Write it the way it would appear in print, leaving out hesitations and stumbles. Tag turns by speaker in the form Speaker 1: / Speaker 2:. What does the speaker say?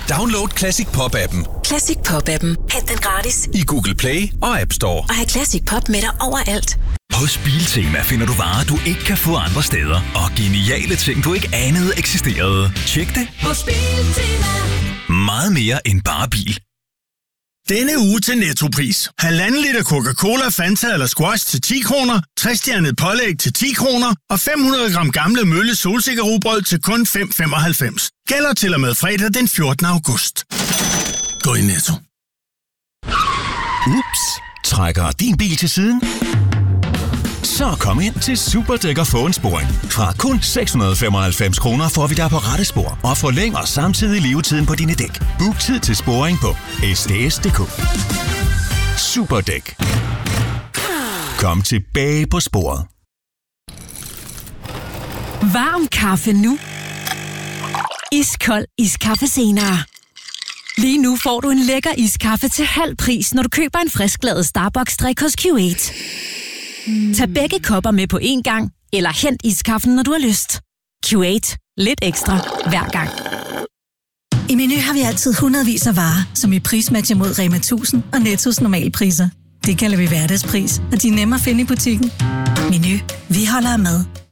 Speaker 1: Download Classic Pop-appen.
Speaker 2: Classic Pop-appen. Hent den gratis
Speaker 1: I Google Play og App Store.
Speaker 2: Og have Classic Pop med dig overalt.
Speaker 3: Hos Biltema finder du varer, du ikke kan få andre steder. Og geniale ting, du ikke anede eksisterede. Tjek det
Speaker 4: hos Biltema.
Speaker 3: Meget mere end bare bil.
Speaker 5: Denne uge til Nettopris. 1,5 liter Coca-Cola, Fanta eller Squash til 10 kroner, 3-stjernet pålæg til 10 kroner og 500 gram gamle Mølle solsikkerrugbrød til kun 5,95. Gælder til og med fredag den 14. august. Gå i Netto.
Speaker 3: Ups, trækker din bil til siden? Så kom ind til Superdæk og få en sporing. Fra kun 695 kroner får vi dig på rette spor og forlænger samtidig levetiden på dine dæk. Book tid til sporing på sds.dk. Superdæk. Kom tilbage på sporet.
Speaker 6: Varm kaffe nu. Iskold iskaffe senere. Lige nu får du en lækker iskaffe til halv pris, når du køber en frisklavet Starbucks-drik hos Q8. Tag begge kopper med på én gang, eller hent iskaffen, når du har lyst. Q8. Lidt ekstra hver gang.
Speaker 7: I Meny har vi altid hundredvis af varer, som i prismatcher mod Rema 1000 og Nettos normalpriser. Det kalder vi hverdagspris, og de er nemme at finde i butikken. Meny. Vi holder af mad.